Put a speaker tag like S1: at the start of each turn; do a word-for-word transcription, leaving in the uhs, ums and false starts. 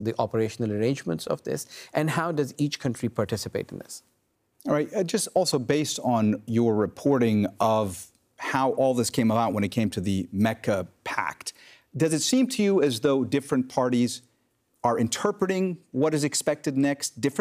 S1: the operational arrangements of this, and how does each country participate in this?
S2: All right, uh, just also based on your reporting of how all this came about when it came to the Mecca Pact, does it seem to you as though different parties are interpreting what is expected next differently?